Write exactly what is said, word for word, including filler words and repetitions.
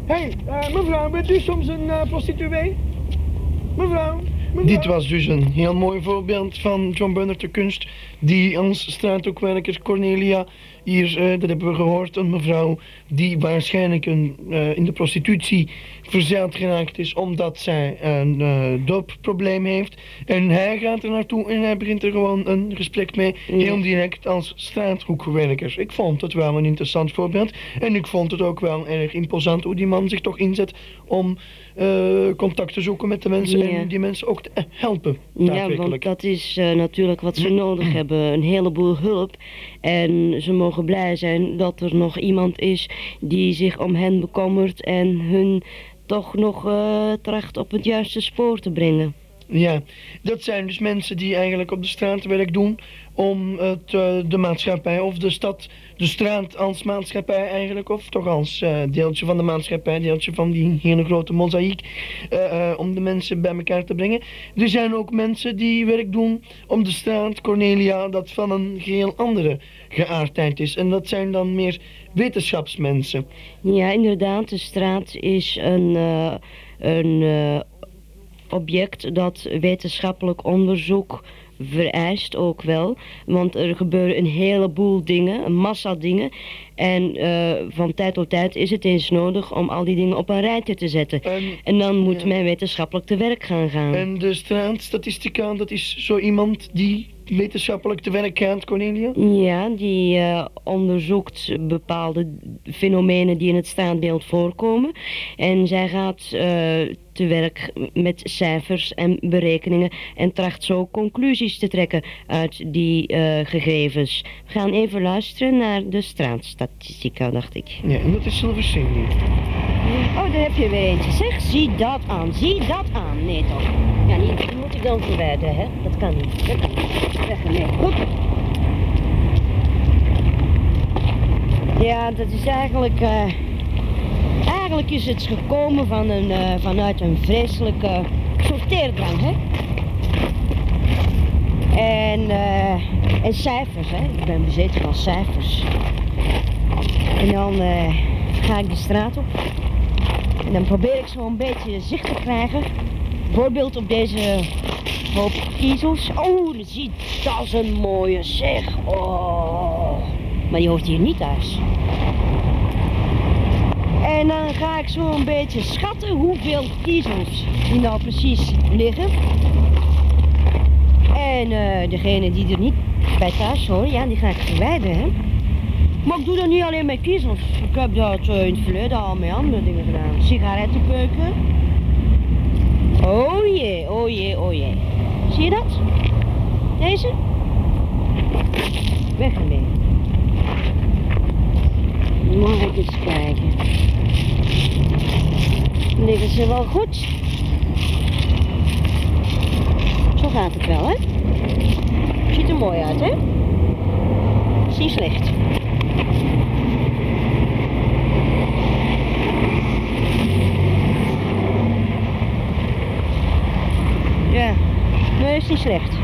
Hé, hey, uh, mevrouw, bent u soms een uh, prostituee? Mevrouw, mevrouw? Dit was dus een heel mooi voorbeeld van John Bernard de Kunst, die als straathoekwerker Cornelia hier, uh, dat hebben we gehoord, een mevrouw die waarschijnlijk een, uh, in de prostitutie verzeild geraakt is omdat zij een uh, doopprobleem heeft. En hij gaat er naartoe en hij begint er gewoon een gesprek mee, heel direct als straathoekwerker. Ik vond het wel een interessant voorbeeld en ik vond het ook wel erg imposant hoe die man zich toch inzet om uh, contact te zoeken met de mensen ja. en die mensen ook te uh, helpen. Ja, want dat is uh, natuurlijk wat ze nodig hebben, een heleboel hulp. En ze mogen blij zijn dat er nog iemand is die zich om hen bekommert en hun toch nog uh, tracht op het juiste spoor te brengen. Ja, dat zijn dus mensen die eigenlijk op de straat werk doen om het, uh, de maatschappij of de stad, de straat als maatschappij eigenlijk, of toch als uh, deeltje van de maatschappij, deeltje van die hele grote mozaïek, uh, uh, om de mensen bij elkaar te brengen. Er zijn ook mensen die werk doen om de straat, Cornelia, dat van een geheel andere geaardheid is. En dat zijn dan meer wetenschapsmensen. Ja, inderdaad, de straat is een, uh, een uh, object dat wetenschappelijk onderzoek vereist ook wel, want er gebeuren een heleboel dingen, een massa dingen en uh, van tijd tot tijd is het eens nodig om al die dingen op een rijtje te zetten en, en dan moet ja. men wetenschappelijk te werk gaan gaan. En de straatstatistica, dat is zo iemand die wetenschappelijk te werk gaat, Cornelia? Ja, die uh, onderzoekt bepaalde fenomenen die in het straatbeeld voorkomen. En zij gaat uh, te werk met cijfers en berekeningen en tracht zo conclusies te trekken uit die uh, gegevens. We gaan even luisteren naar de straatstatistica, dacht ik. Ja, en dat is Silver Cindy. Oh, daar heb je weer eentje. Zeg, zie dat aan, zie dat aan. Nee toch. Ja, niet, die moet ik dan verwijderen, hè? Dat kan niet, dat kan niet. Weg ermee. Goed. Ja, dat is eigenlijk... Uh, eigenlijk is het gekomen van een, uh, vanuit een vreselijke sorteerdrang, hè? En, uh, en cijfers, hè? Ik ben bezeten van cijfers. En dan uh, ga ik de straat op. En dan probeer ik zo een beetje zicht te krijgen. Bijvoorbeeld op deze hoop kiezels. Oh, zie, dat is een mooie, zeg. Oh. Maar die hoort hier niet thuis. En dan ga ik zo een beetje schatten hoeveel kiezels die nou precies liggen. En uh, degene die er niet bij thuis horen, ja, die ga ik verwijderen, hè. Maar ik doe dat niet alleen met kiezels. Ik heb dat uh, in het verleden al met andere dingen gedaan. Sigarettenpeuken. Oh jee, oh jee, oh jee. Zie je dat? Deze? Weg ermee. Mag ik eens kijken. Liggen ze wel goed? Zo gaat het wel, hè? Ziet er mooi uit, hè? Is niet slecht. Ja, nee, is niet slecht.